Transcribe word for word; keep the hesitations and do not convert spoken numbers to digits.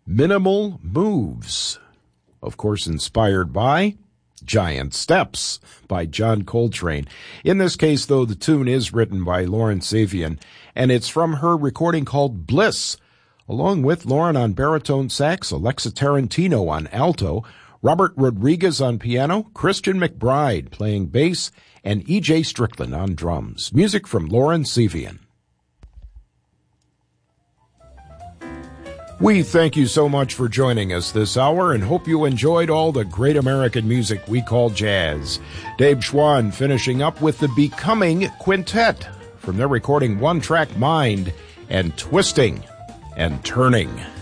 Minimal Moves, of course inspired by Giant Steps by John Coltrane. In this case, though, the tune is written by Lauren Savian, and it's from her recording called Bliss, along with Lauren on baritone sax, Alexa Tarantino on alto, Robert Rodriguez on piano, Christian McBride playing bass, and E J Strickland on drums. Music from Lauren Savian. We thank you so much for joining us this hour and hope you enjoyed all the great American music we call jazz. Dave Schwann finishing up with the Becoming Quintet from their recording One Track Mind and Twisting and Turning.